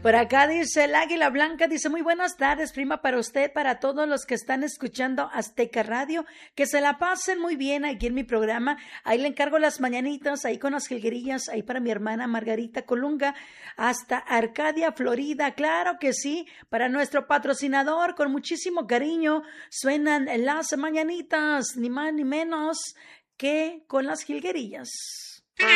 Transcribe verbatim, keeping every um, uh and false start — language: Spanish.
Por acá dice el Águila Blanca, dice muy buenas tardes, prima, para usted, para todos los que están escuchando Azteca Radio, que se la pasen muy bien aquí en mi programa. Ahí le encargo las mañanitas, ahí con las jilguerillas, ahí para mi hermana Margarita Colunga, hasta Arcadia, Florida. Claro que sí, para nuestro patrocinador, con muchísimo cariño, suenan las mañanitas, ni más ni menos que con las jilguerillas.